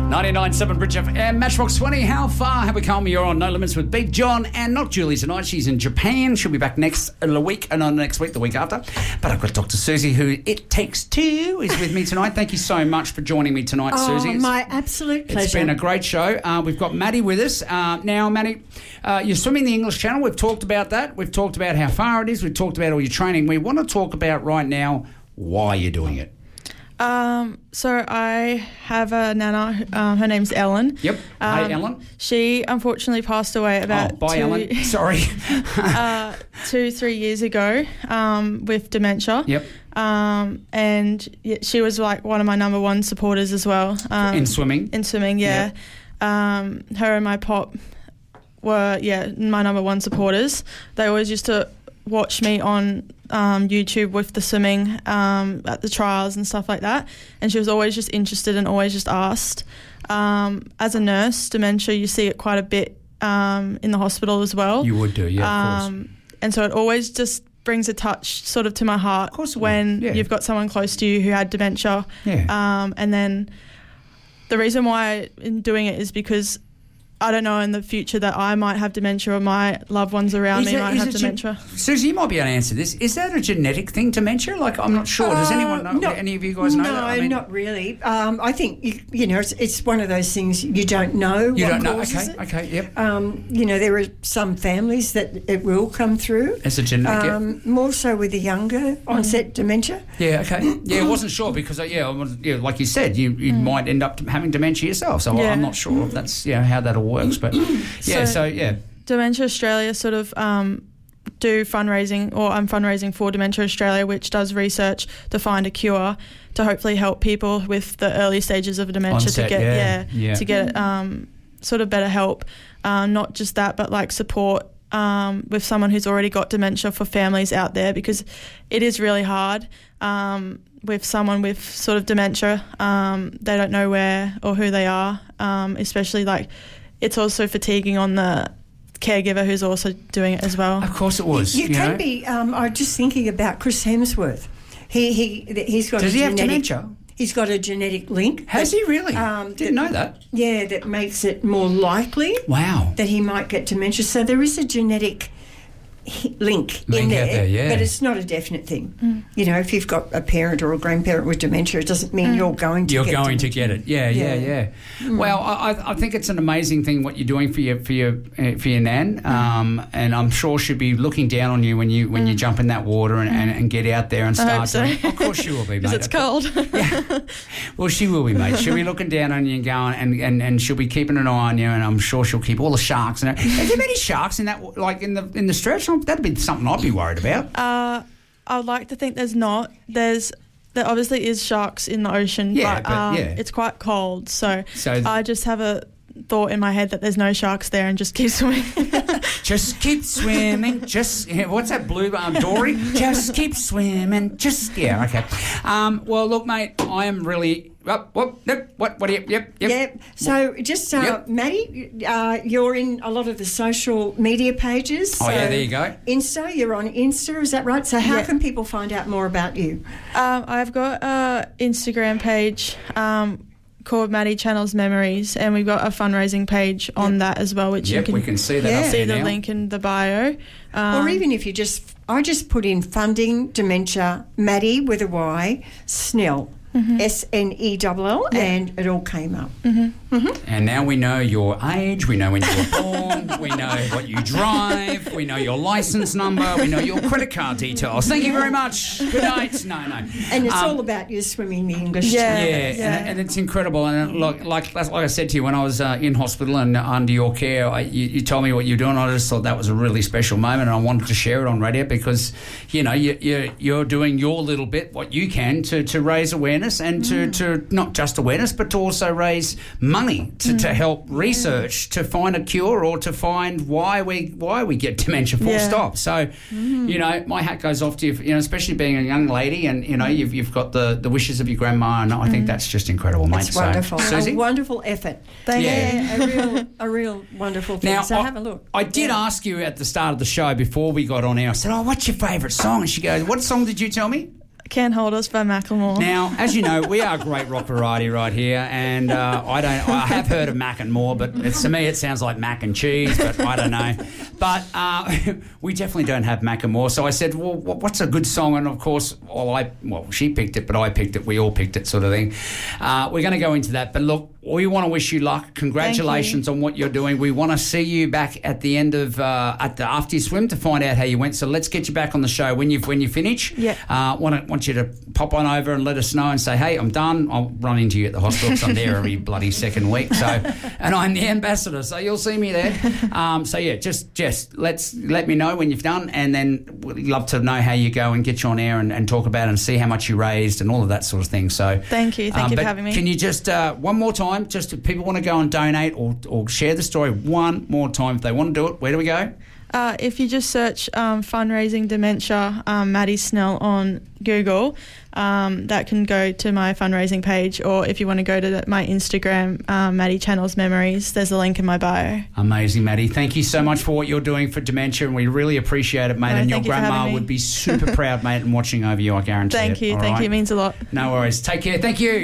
99.7 Bridge FM, Matchbox 20. How far have we come? You're on No Limits with Big John, and not Julie tonight. She's in Japan. She'll be back next week, and not next week, the week after. But I've got Dr. Susie, who It Takes Two, is with me tonight. Thank you so much for joining me tonight, Susie. My absolute pleasure. It's been a great show. We've got Maddie with us. Now, Maddie, you're swimming the English Channel. We've talked about that. We've talked about how far it is. We've talked about all your training. We want to talk about right now why you're doing it. So I have a nana. Her name's Ellen. Yep. Hey, Ellen. She unfortunately passed away about Ellen. Sorry. 2-3 years ago with dementia. Yep. And she was like one of my number one supporters as well. In swimming? In swimming, yeah. Yep. Her and my pop were, my number one supporters. They always used to watch me on YouTube with the swimming at the trials and stuff like that, and she was always just interested and always just asked. As a nurse, dementia, you see it quite a bit in the hospital as well. You would do, yeah, of course. And so it always just brings a touch sort of to my heart when you've got someone close to you who had dementia. Yeah. And then the reason why I'm doing it is because I don't know in the future that I might have dementia or my loved ones around me might have dementia. Susie, you might be able to answer this. Is that a genetic thing, dementia? Like, I'm not sure. Does anyone know? Any of you guys know that? No, not really. I think, it's one of those things you don't know. You don't know? Okay, yep. There are some families that it will come through. As a genetic, more so with the younger onset dementia. Yeah, okay. Yeah, I wasn't sure because, like you said, you might end up having dementia yourself. So I'm not sure if that's how that all works, but Dementia Australia sort of do fundraising, or I'm fundraising for Dementia Australia, which does research to find a cure to hopefully help people with the early stages of dementia to get sort of better help. Not just that, but like support with someone who's already got dementia for families out there, because it is really hard with someone with sort of dementia. They don't know where or who they are, especially like it's also fatiguing on the caregiver who's also doing it as well. Of course it was. You can be. I was just thinking about Chris Hemsworth. He's got. Does he have dementia? He's got a genetic link. Has he really? Didn't know that. Yeah, that makes it more likely. Wow. That he might get dementia. So there is a genetic link in there, but it's not a definite thing. If you've got a parent or a grandparent with dementia, it doesn't mean you're going to get it. Yeah. Well, I think it's an amazing thing what you're doing for your nan, and I'm sure she'll be looking down on you when you jump in that water and get out there and start doing. Of course she will be, mate. Because it's cold. Yeah. Well, she will be, mate. She'll be looking down on you and going, and she'll be keeping an eye on you, and I'm sure she'll keep all the sharks. Have there many sharks in that, like in the stretch? That'd be something I'd be worried about. I would like to think there's not. There obviously is sharks in the ocean, but it's quite cold. So I just have a thought in my head that there's no sharks there and just keep swimming. Just keep swimming. What's that blue Dory? Just keep swimming. Okay. Well, look, mate, I am really. What do you? Yep. Yeah. So just Maddie, you're in a lot of the social media pages. Oh yeah, there you go. You're on Insta, is that right? So how can people find out more about you? I've got an Instagram page called Maddie Channels Memories, and we've got a fundraising page on that as well, which we can see that. See the link in the bio. Or even if I just put in funding dementia Maddie with a Y Snell. SNELL, and it all came up. And now we know your age, we know when you were born, we know what you drive, we know your license number, we know your credit card details. Thank you very much. Good night. No. And it's all about you swimming the English Channel. And it's incredible. And like I said to you, when I was in hospital and under your care, you told me what you're doing. I just thought that was a really special moment, and I wanted to share it on radio because, you're doing your little bit, what you can, to raise awareness and to not just awareness, but to also raise money to help research, to find a cure or to find why we get dementia full stop. So, my hat goes off to you, especially being a young lady and, you've got the wishes of your grandma, and I think that's just incredible, mate. It's wonderful. Susie? A wonderful effort. A real wonderful thing. Now, so have a look. I did ask you at the start of the show before we got on air, I said, what's your favourite song? And she goes, what song did you tell me? Can't Hold Us by Macklemore. Now, as you know, we are a great rock variety right here, and I have heard of Mac and More, but to me it sounds like mac and cheese, but I don't know. But we definitely don't have Mac and More, so I said, well, what's a good song? And of course, she picked it, but I picked it. We all picked it, sort of thing. We're going to go into that, but look, we want to wish you luck. Congratulations on what you're doing. We want to see you back at the end of after you swim to find out how you went. So let's get you back on the show when you finish. Yeah. Want you to pop on over and let us know and say, hey, I'm done. I'll run into you at the hospital because I'm there every bloody second week. So, and I'm the ambassador, so you'll see me there. So yeah, just let me know when you've done, and then we'd love to know how you go and get you on air and talk about it and see how much you raised and all of that sort of thing. So thank you for having me. Can you just one more time? Just if people want to go and donate or share the story one more time, if they want to do it, where do we go? If you just search fundraising dementia Maddie Snell on Google, that can go to my fundraising page, or if you want to go to my Instagram, Maddie Channels Memories, there's a link in my bio. Amazing, Maddie. Thank you so much for what you're doing for dementia, and we really appreciate it, mate. And your grandma would be super proud, mate, and watching over you, I guarantee it. Thank you. It means a lot. No worries. Take care. Thank you.